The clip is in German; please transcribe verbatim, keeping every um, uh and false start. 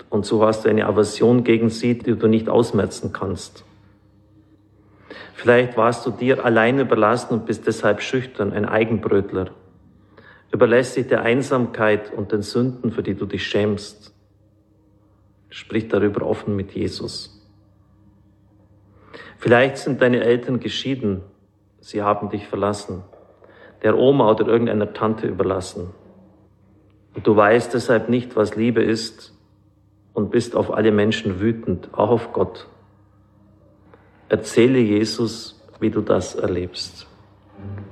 und so hast du eine Aversion gegen sie, die du nicht ausmerzen kannst. Vielleicht warst du dir allein überlassen und bist deshalb schüchtern, ein Eigenbrötler. Überlässt dich der Einsamkeit und den Sünden, für die du dich schämst. Sprich darüber offen mit Jesus. Vielleicht sind deine Eltern geschieden, sie haben dich verlassen, der Oma oder irgendeiner Tante überlassen. Und du weißt deshalb nicht, was Liebe ist und bist auf alle Menschen wütend, auch auf Gott. Erzähle Jesus, wie du das erlebst.